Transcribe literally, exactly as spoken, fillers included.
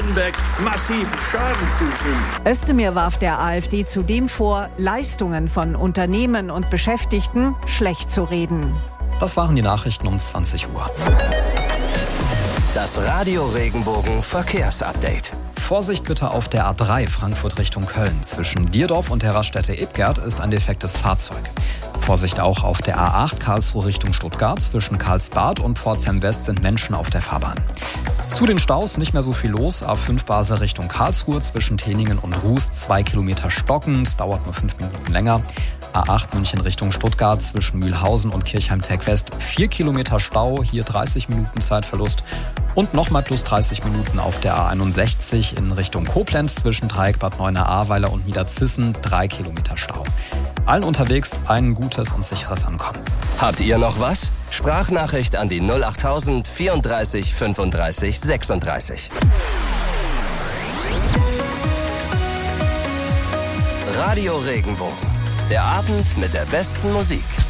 Baden-Württemberg massiven Schaden zufügen. Özdemir warf der AfD zudem vor, Leistungen von Unternehmen und Beschäftigten schlecht zu reden. Das waren die Nachrichten um zwanzig Uhr. Das Radio Regenbogen Verkehrsupdate. Vorsicht bitte auf der A drei Frankfurt Richtung Köln. Zwischen Dierdorf und der Raststätte Ebgerd ist ein defektes Fahrzeug. Vorsicht auch auf der A acht Karlsruhe Richtung Stuttgart. Zwischen Karlsbad und Pforzheim West sind Menschen auf der Fahrbahn. Zu den Staus nicht mehr so viel los. A fünf Basel Richtung Karlsruhe zwischen Teningen und Ruß zwei Kilometer stockend. Dauert nur fünf Minuten länger. A acht München Richtung Stuttgart zwischen Mühlhausen und Kirchheim-Tech West vier Kilometer Stau, hier dreißig Minuten Zeitverlust. Und nochmal plus dreißig Minuten auf der A einundsechzig in Richtung Koblenz zwischen Dreieck Bad Neuenahr-Ahrweiler und Niederzissen drei Kilometer Stau. Allen unterwegs ein gutes und sicheres Ankommen. Habt ihr noch was? Sprachnachricht an die null achttausend vierunddreißig fünfunddreißig sechsunddreißig. Radio Regenbogen. Der Abend mit der besten Musik.